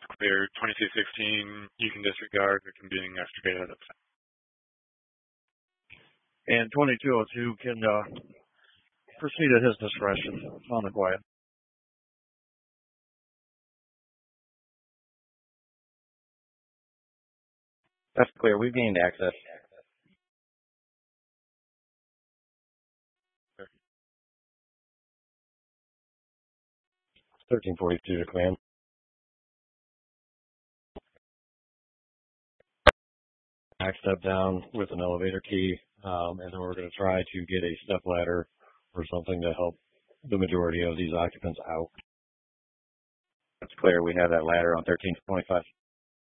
clear. 2216, you can disregard. Victim being extricated. And 2202 can proceed at his discretion on the quiet. That's clear. We've gained access. 1342 to command. Back step down with an elevator key, and then we're going to try to get a step ladder or something to help the majority of these occupants out. That's clear. We have that ladder on 1325.